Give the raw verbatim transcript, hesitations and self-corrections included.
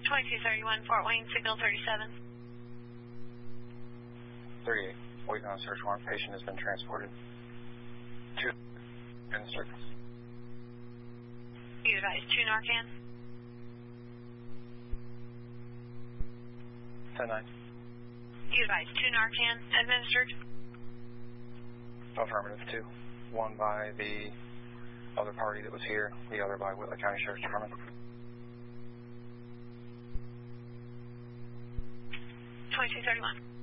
twenty-two thirty-one, Fort Wayne, signal thirty-seven. thirty-eight, waiting on a search warrant. Patient has been transported. Two in the circus. You advise two Narcan. ten nine. You advise two Narcan administered. Affirmative, two. One by the other party that was here, the other by Whitley County Sheriff's Department. twenty-two thirty-one.